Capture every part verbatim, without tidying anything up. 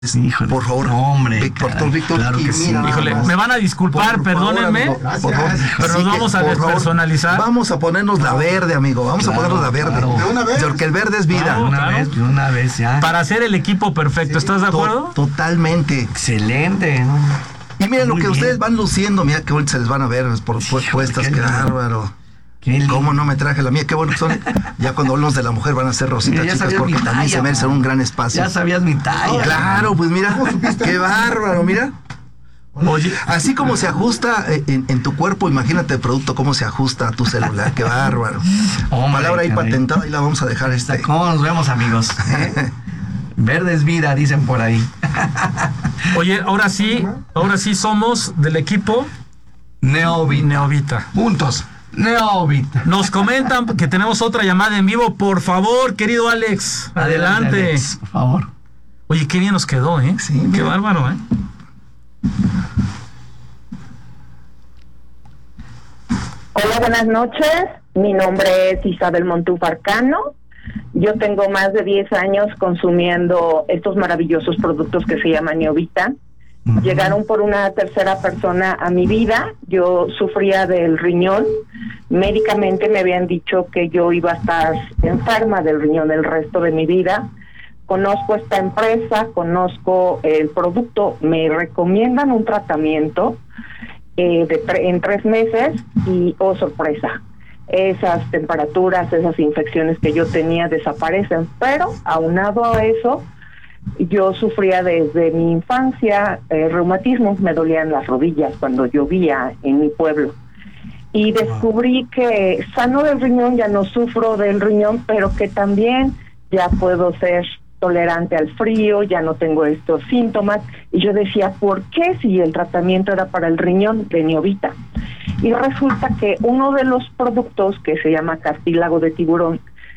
Híjole, por favor, no, hombre, Víctor, caray, Víctor, claro que y sí. mira, Híjole, más. me van a disculpar, Por perdónenme, favor, amigo, por favor. pero Sí nos que, vamos a por favor, despersonalizar. Vamos a ponernos la verde, amigo. Vamos Claro, a ponernos la verde. claro. ¿De una vez? Porque el verde es vida. Claro. De una vez, de una vez ya. Para hacer el equipo perfecto, ¿estás de acuerdo? To- Totalmente. Excelente, ¿no? Y miren lo Muy que bien. ustedes van luciendo. Mira qué bonito se les van a ver por Híjole, puestas. qué Qué lindo. bárbaro. Qué lindo. ¿Cómo no me traje la mía? Qué bueno que son. Ya cuando hablamos de la mujer van a ser rositas, Mira, ya chicas, sabías porque mi también talla, se merecen man. un gran espacio. Ya sabías mi talla. Claro, pues mira, qué bárbaro, mira. Oye, Así como se ajusta eh, en, en tu cuerpo, imagínate el producto, cómo se ajusta a tu celular. Qué bárbaro. Hombre, Palabra ahí caray. patentada, ahí la vamos a dejar este. ¿Cómo nos vemos, amigos? ¿Eh? Verde es vida, dicen por ahí. oye, ahora sí, ahora sí somos del equipo Neovit. Neovita. Puntos. Neovit. Nos comentan que tenemos otra llamada en vivo. Por favor, querido Alex, adelante. Alex, por favor. Oye, qué bien nos quedó, ¿eh? Sí, Qué mira. bárbaro, ¿eh? Hola, buenas noches. Mi nombre es Isabel Montúfar Cano. Yo tengo más de diez años consumiendo estos maravillosos productos que se llaman Neovita. Ujú. Llegaron por una tercera persona a mi vida. Yo sufría del riñón. Médicamente me habían dicho que yo iba a estar enferma del riñón el resto de mi vida. Conozco esta empresa, conozco el producto, me recomiendan un tratamiento eh, de tre- en tres meses y, oh sorpresa, esas temperaturas, esas infecciones que yo tenía desaparecen. Pero aunado a eso, yo sufría desde mi infancia eh, reumatismo, me dolían las rodillas cuando llovía en mi pueblo. Y descubrí que sano del riñón, ya no sufro del riñón, pero que también ya puedo ser tolerante al frío, ya no tengo estos síntomas. Y yo decía, ¿por qué si el tratamiento era para el riñón de Neovita? Y resulta que uno de los productos, que se llama cartílago de tiburón,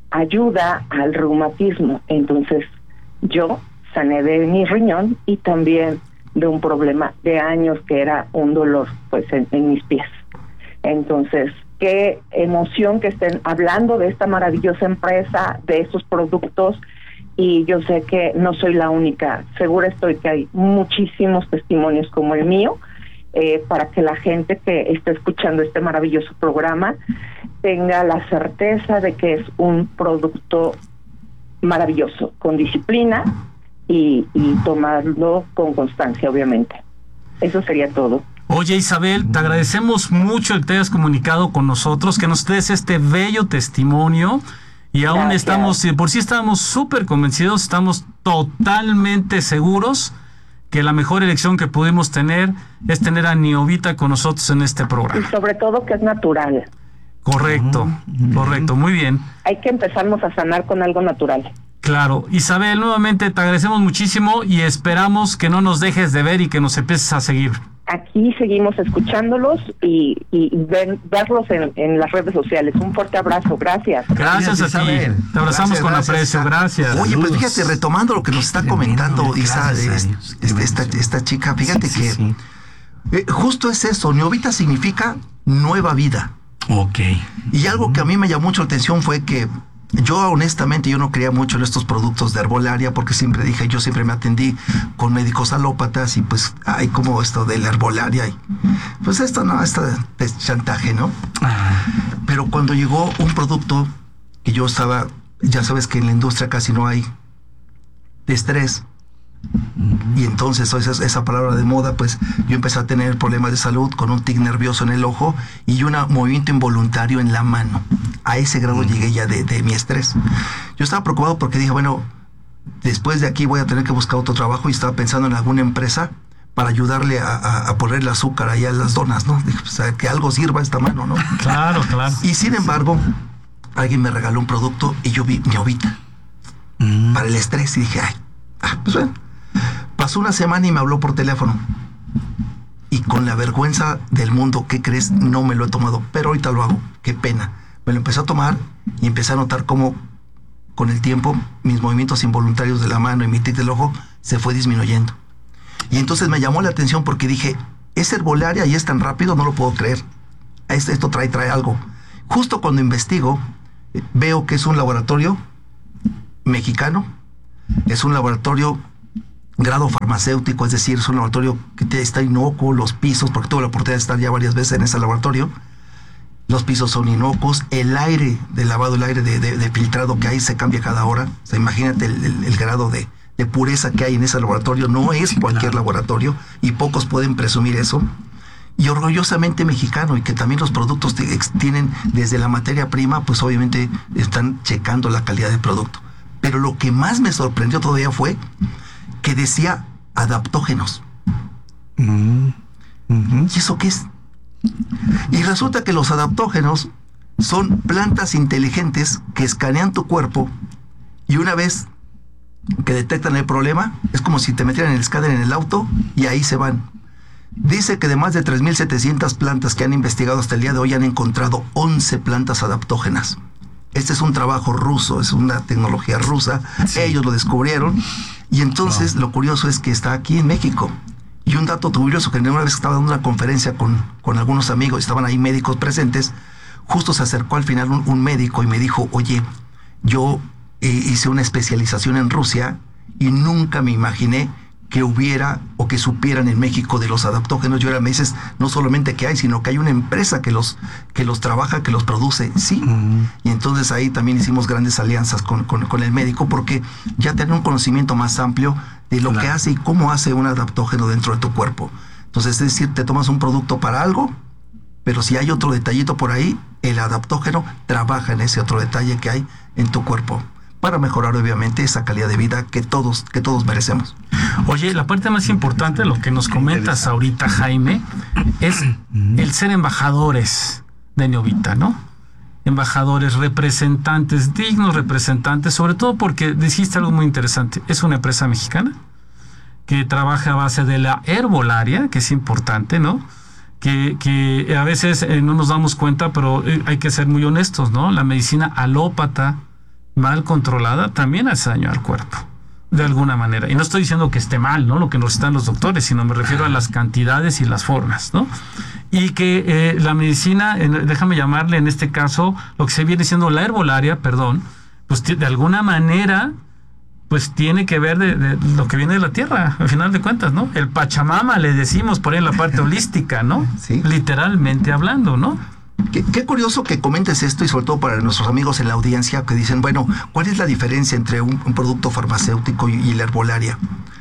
ayuda al reumatismo. Entonces yo sané de mi riñón y también de un problema de años que era un dolor pues en, en mis pies. Entonces, qué emoción que estén hablando de esta maravillosa empresa, de estos productos, y yo sé que no soy la única. Segura estoy que hay muchísimos testimonios como el mío, eh, para que la gente que está escuchando este maravilloso programa tenga la certeza de que es un producto maravilloso, con disciplina y, y tomarlo con constancia, obviamente. Eso sería todo. Oye, Isabel, te agradecemos mucho el que te hayas comunicado con nosotros, que nos des este bello testimonio. Y aún Gracias. estamos, eh, por sí estamos súper convencidos, estamos totalmente seguros que la mejor elección que pudimos tener es tener a Neovita con nosotros en este Y programa. sobre todo que es natural. Correcto, correcto, muy bien. Hay que empezarnos a sanar con algo natural. Claro, Isabel, nuevamente te agradecemos muchísimo y esperamos que no nos dejes de ver y que nos empieces a seguir. Aquí seguimos escuchándolos y, y ver- verlos en, en las redes sociales. Un fuerte abrazo, gracias. Gracias, Gracias, a ti. Isabel. Te abrazamos Gracias, con gracias, aprecio, Isa. gracias. Oye, pues Saludos. fíjate, retomando lo que nos está Tremendo, comentando Isa, gracias a es- Dios. este, Qué esta, bendición. esta chica, fíjate Sí, sí, que sí. eh, justo es eso, Neovita significa nueva vida. Ok. Y algo que a mí me llamó mucho la atención fue que yo honestamente yo no creía mucho en estos productos de herbolaria porque siempre dije, yo siempre me atendí con médicos alópatas y pues hay como esto de la herbolaria y pues esto no, esto es chantaje, ¿no? Ah, Pero cuando llegó un producto que yo estaba, ya sabes que en la industria casi no hay de estrés. Y entonces esa, esa palabra de moda, pues yo empecé a tener problemas de salud con un tic nervioso en el ojo y un movimiento involuntario en la mano. A ese grado llegué ya de, de mi estrés. Yo estaba preocupado porque dije, bueno, después de aquí voy a tener que buscar otro trabajo y estaba pensando en alguna empresa para ayudarle a, a, a ponerle azúcar ahí a las donas, ¿no? Dije, pues, a que algo sirva esta mano, ¿no? Claro, claro. Y sin embargo, alguien me regaló un producto y yo vi Neovita mm, para el estrés y dije, ay, ah, pues bueno. Pasó una semana y me habló por teléfono. Y con la vergüenza del mundo, ¿qué crees? No me lo he tomado, pero ahorita lo hago. Qué pena. Me lo empecé a tomar y empecé a notar cómo con el tiempo mis movimientos involuntarios de la mano y mi tic del ojo se fue disminuyendo. Y entonces me llamó la atención porque dije, es herbolaria y es tan rápido, no lo puedo creer. Esto, esto trae, trae algo. Justo cuando investigo, eh, veo que es un laboratorio mexicano, es un laboratorio grado farmacéutico, es decir, es un laboratorio que te- está inocuo, los pisos, porque tuve la oportunidad de estar ya varias veces en ese laboratorio, los pisos son inocuos, el aire de lavado, el aire de, de- de filtrado que hay se cambia cada hora. O sea, imagínate el, el- el grado de, de pureza que hay en ese laboratorio, no es cualquier laboratorio y pocos pueden presumir eso. Y orgullosamente mexicano, y que también los productos te- ex- tienen desde la materia prima, pues obviamente están checando la calidad del producto. Pero lo que más me sorprendió todavía fue que decía adaptógenos. Mm, ujú. ¿Y eso qué es? Y resulta que los adaptógenos son plantas inteligentes que escanean tu cuerpo y una vez que detectan el problema, es como si te metieran el escáner en el auto y ahí se van. Dice que de más de tres mil setecientas plantas que han investigado hasta el día de hoy han encontrado once plantas adaptógenas. Este es un trabajo ruso, es una tecnología rusa. Sí. Ellos lo descubrieron y entonces lo curioso es que está aquí en México. Y un dato curioso, que una vez estaba dando una conferencia con, con algunos amigos, estaban ahí médicos presentes, justo se acercó al final un, un médico y me dijo, oye, yo eh, hice una especialización en Rusia y nunca me imaginé que hubiera o que supieran en México de los adaptógenos. Yo ahora me dices, no solamente que hay, sino que hay una empresa que los, que los trabaja, que los produce, sí. Mm. Y entonces ahí también hicimos grandes alianzas con, con, con el médico porque ya tienen un conocimiento más amplio de lo Claro. que hace y cómo hace un adaptógeno dentro de tu cuerpo. Entonces, es decir, te tomas un producto para algo, pero si hay otro detallito por ahí, el adaptógeno trabaja en ese otro detalle que hay en tu cuerpo para mejorar obviamente esa calidad de vida que todos, que todos merecemos. Oye, la parte más importante, lo que nos comentas ahorita, Jaime, es el ser embajadores de Neovita, ¿no? Embajadores, representantes, dignos representantes, sobre todo porque dijiste algo muy interesante. Es una empresa mexicana que trabaja a base de la herbolaria, que es importante, ¿no? Que, que a veces eh, no nos damos cuenta, pero eh, hay que ser muy honestos, ¿no? La medicina alópata, mal controlada, también hace daño al cuerpo, de alguna manera. Y no estoy diciendo que esté mal, ¿no? Lo que nos están los doctores, sino me refiero a las cantidades y las formas, ¿no? Y que eh, la medicina, en, déjame llamarle en este caso, lo que se viene siendo la herbolaria, perdón, pues de alguna manera, pues tiene que ver de, de lo que viene de la tierra, al final de cuentas, ¿no? El Pachamama, le decimos por ahí en la parte holística, ¿no? Sí. Literalmente hablando, ¿no? Qué, qué curioso que comentes esto y sobre todo para nuestros amigos en la audiencia que dicen, bueno, ¿cuál es la diferencia entre un, un producto farmacéutico y, y la herbolaria?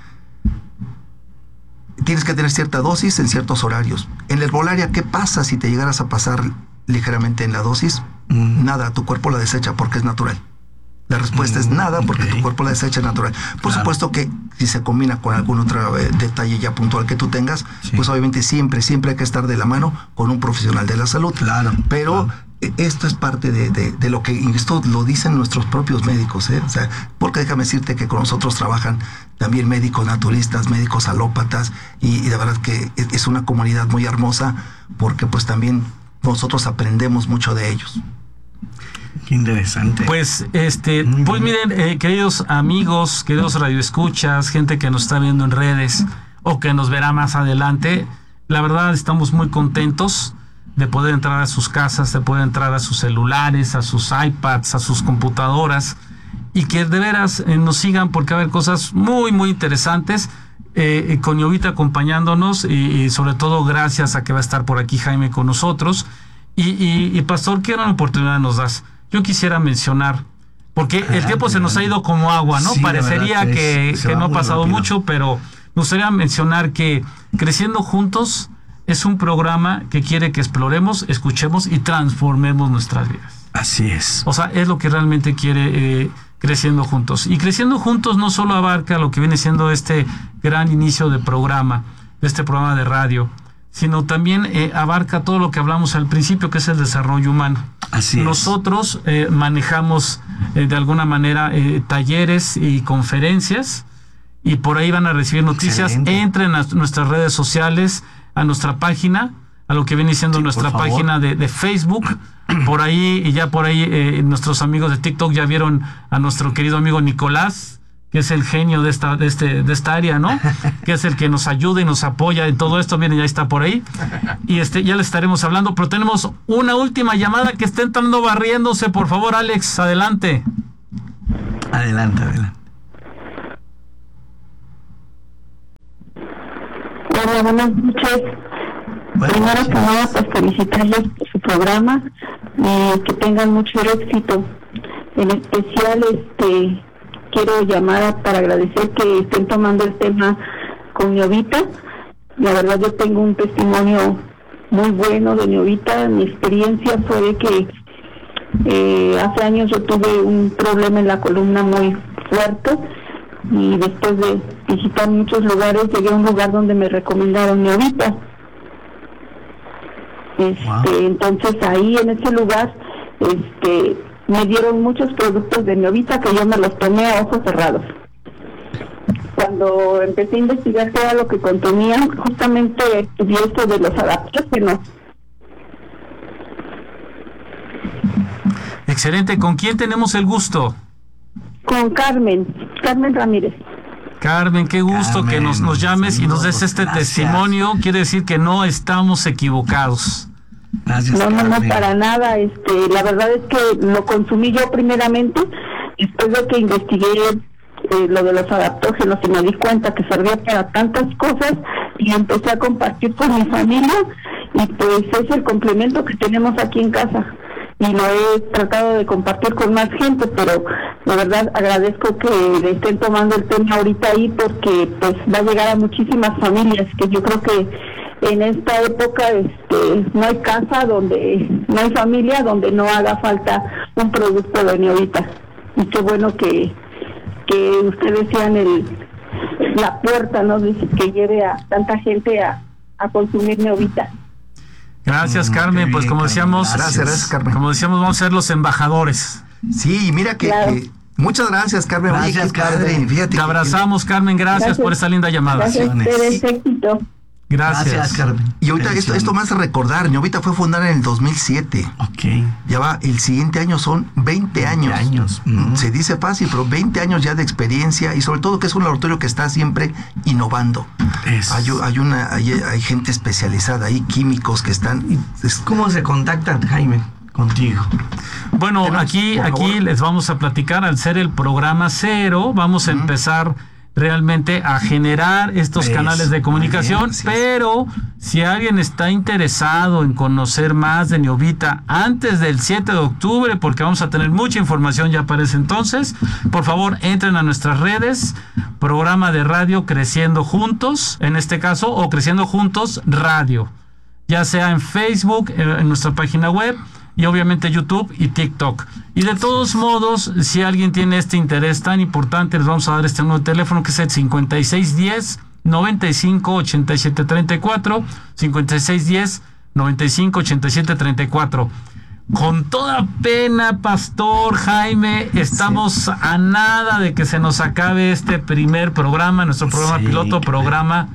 Tienes que tener cierta dosis en ciertos horarios. En la herbolaria, ¿qué pasa si te llegaras a pasar ligeramente en la dosis? Mm. Nada, tu cuerpo la desecha porque es natural. La respuesta es Mm, nada porque ok. tu cuerpo la desecha natural. Por Claro. supuesto que si se combina con algún otro eh, detalle ya puntual que tú tengas, Sí. pues obviamente siempre, siempre hay que estar de la mano con un profesional de la salud. Claro, Pero claro. eh, esto es parte de, de- de lo que, y esto lo dicen nuestros propios médicos, ¿eh? O sea, porque déjame decirte que con nosotros trabajan también médicos naturistas, médicos alópatas, y, y de verdad que es, es una comunidad muy hermosa porque pues también nosotros aprendemos mucho de ellos. Qué interesante. Pues, este, Muy pues bien. miren, eh, queridos amigos, queridos radioescuchas, gente que nos está viendo en redes o que nos verá más adelante, la verdad estamos muy contentos de poder entrar a sus casas, de poder entrar a sus celulares, a sus iPads, a sus computadoras y que de veras eh, nos sigan porque va a haber cosas muy, muy interesantes. Eh, con Neovita acompañándonos y, y sobre todo gracias a que va a estar por aquí Jaime con nosotros. Y, y, y Pastor, ¿qué gran oportunidad nos das? Yo quisiera mencionar, porque el tiempo se nos ha ido como agua, ¿no? Sí, la Parecería verdad que, es- se que va no ha muy pasado rápido. mucho, pero me gustaría mencionar que Creciendo Juntos es un programa que quiere que exploremos, escuchemos y transformemos nuestras vidas. Así es. O sea, es lo que realmente quiere eh, Creciendo Juntos. Y Creciendo Juntos no solo abarca lo que viene siendo este gran inicio de programa, de este programa de radio, sino también eh, abarca todo lo que hablamos al principio, que es el desarrollo humano. Así es. Nosotros eh, manejamos eh, de alguna manera eh, talleres y conferencias y por ahí van a recibir noticias. Excelente. Entren a nuestras redes sociales, a nuestra página, a lo que viene siendo Sí, nuestra por favor. página de, de Facebook. Por ahí, y ya por ahí eh, nuestros amigos de TikTok ya vieron a nuestro querido amigo Nicolás, que es el genio de esta, de este, de esta área, ¿no? Que es el que nos ayuda y nos apoya en todo esto. Miren, ya está por ahí. Y este, ya le estaremos hablando, pero tenemos una última llamada que está entrando barriéndose. Por favor, Alex, adelante. Adelante, adelante. Hola, buenas noches. Buenas Primero noches. que nada, pues felicitarles por su programa y que tengan mucho éxito. En especial, este, quiero llamar a- para agradecer que estén tomando el tema con Niovita. La verdad, yo tengo un testimonio muy bueno de Niovita. Mi experiencia fue de que eh, hace años yo tuve un problema en la columna muy fuerte y después de visitar muchos lugares llegué a un lugar donde me recomendaron Niovita. Este, Wow. entonces ahí en ese lugar este me dieron muchos productos de Niovita que yo me los tomé a ojos cerrados. Cuando empecé a investigar qué era lo que contenían, justamente estudié esto de los adaptógenos. Excelente. ¿Con quién tenemos el gusto? Con Carmen, Carmen Ramírez. Carmen, qué gusto Carmen, que nos, nos llames y nos des saludos, este gracias. testimonio. Quiere decir que no estamos equivocados. Gracias, No, no, no, Carmen. para nada. Este, la verdad es que lo consumí yo primeramente, después de que investigué eh, lo de los adaptógenos y me di cuenta que servía para tantas cosas y empecé a compartir con mi familia y pues es el complemento que tenemos aquí en casa y lo he tratado de compartir con más gente, pero de verdad agradezco que le estén tomando el tema ahorita ahí porque pues va a llegar a muchísimas familias que yo creo que en esta época este no hay casa donde no hay familia donde no haga falta un producto de Niovita y qué bueno que que ustedes sean el la puerta, ¿no? que lleve a tanta gente a, a consumir Niovita. Gracias, Mm, Carmen. qué Pues bien, como Carmen. decíamos, Gracias, gracias, Carmen. como decíamos, vamos a ser los embajadores. Sí, mira que, Claro. que- muchas gracias, Carmen. Oye, Gracias, qué padre. Carmen. Fíjate Te que- abrazamos, Carmen. Gracias, Gracias. por esa linda llamada. Gracias a ustedes, éxito. Gracias. Gracias, Carmen. Y ahorita esto, esto más a recordar, Niovita fue fundada en el dos mil siete. Ok. Ya va, el siguiente año son veinte años. años. Mm, Mm. Se dice fácil, pero veinte años ya de experiencia y sobre todo que es un laboratorio que está siempre innovando. Es- Hay, hay una, hay, hay gente especializada, hay químicos que están. es- ¿Cómo se contactan, Jaime, contigo? Bueno, Tenemos, aquí, por aquí favor. les vamos a platicar, al ser el programa cero, vamos a Ujú. empezar realmente a generar estos Eso, canales de muy comunicación, bien, así es. pero si alguien está interesado en conocer más de Niovita antes del siete de octubre, porque vamos a tener mucha información ya para ese entonces, por favor entren a nuestras redes, programa de radio Creciendo Juntos, en este caso, o Creciendo Juntos Radio, ya sea en Facebook, en en nuestra página web, y obviamente YouTube y TikTok. Y de todos modos, si alguien tiene este interés tan importante, les vamos a dar este nuevo teléfono que es el cincuenta y seis diez, noventa y cinco, ochenta y siete treinta y cuatro, cincuenta y seis diez, noventa y cinco, ochenta y siete treinta y cuatro. Con toda pena, Pastor Jaime, estamos a nada de que se nos acabe este primer programa, nuestro programa Sí, piloto, caray. programa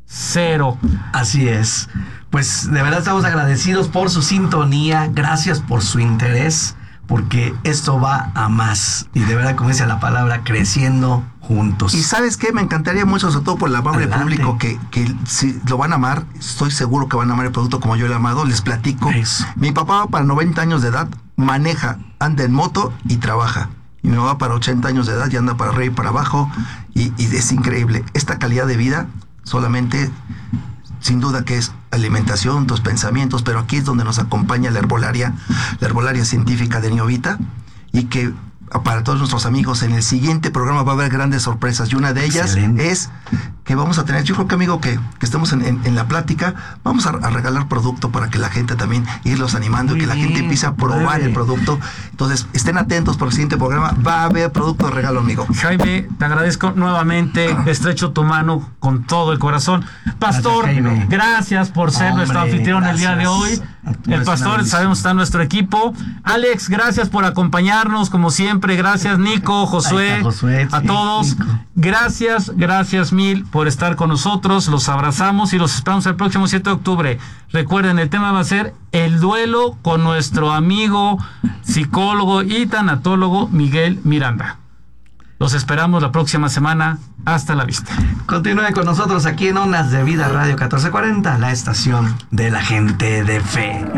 cero. Así es. Pues de verdad estamos agradecidos por su sintonía, gracias por su interés, porque esto va a más. Y de verdad, como dice la palabra, creciendo juntos. Y sabes qué, me encantaría mucho, sobre todo por el amable Adelante. público, que, que si lo van a amar, estoy seguro que van a amar el producto como yo lo he amado, les platico. Eso. Mi papá para noventa años de edad maneja, anda en moto y trabaja. Y mi mamá para ochenta años de edad y anda para arriba y para abajo. Y, y es increíble. Esta calidad de vida solamente, sin duda que es alimentación, tus pensamientos, pero aquí es donde nos acompaña la herbolaria, la herbolaria científica de Niovita, y que para todos nuestros amigos en el siguiente programa va a haber grandes sorpresas, y una de ellas Excelente. es que vamos a tener, yo creo que amigo que, que estemos en, en- en la plática, vamos a, a regalar producto para que la gente también irlos animando Muy y que la bien, gente empiece a probar padre. el producto. Entonces estén atentos por el siguiente programa, va a haber producto de regalo, amigo. Jaime, te agradezco nuevamente, estrecho tu mano con todo el corazón. Pastor, Gracias, Jaime. gracias por ser Hombre, nuestro anfitrión el día de hoy. gracias. Tú El eres pastor, una sabemos, está en nuestro equipo. Alex, gracias por acompañarnos, como siempre. Gracias, Nico, Josué, Ahí está Josué, a sí, todos. Nico. Gracias, gracias mil por estar con nosotros. Los abrazamos y los esperamos el próximo siete de octubre. Recuerden, el tema va a ser el duelo con nuestro amigo, psicólogo y tanatólogo Miguel Miranda. Los esperamos la próxima semana. Hasta la vista. Continúe con nosotros aquí en Ondas de Vida Radio catorce cuarenta, la estación de la gente de fe.